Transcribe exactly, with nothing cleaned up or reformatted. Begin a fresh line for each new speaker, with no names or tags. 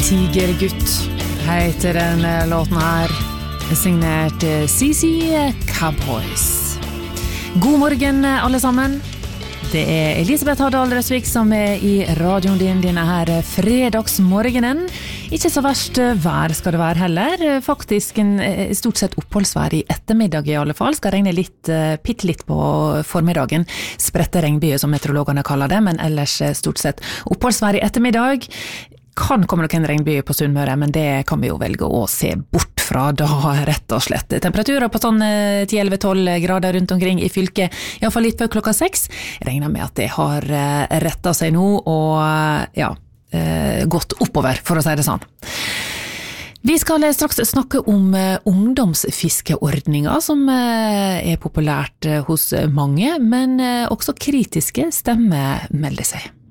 Tigergutt heter den låten her, signert C C Cowboys. God morgen alle sammen. Det er Elisabeth Hardal Røsvik som er i radioen din denne her fredagsmorgenen. Ikke så verst vær skal det være heller. Faktisk en stort sett oppholdsvær i ettermiddag i alle fall. Skal regne litt, pitt litt på formiddagen. Sprette regnbyer som meteorologene kaller det, men ellers stort sett oppholdsvær i ettermiddag. Kan komme noen regnby på Sunnmøre, men det kan vi jo velge å se bort fra da, rett og slett. Temperaturer på sånn ti elleve tolv grader rundt omkring i fylket, i hvert fall litt før klokka seks. Jeg regner med at det har rettet seg nå, og ja, gått oppover, for å si det sånn. Vi skal straks snakke om ungdomsfiskeordninger, som er populært hos mange, men også kritiske stemmer melder seg.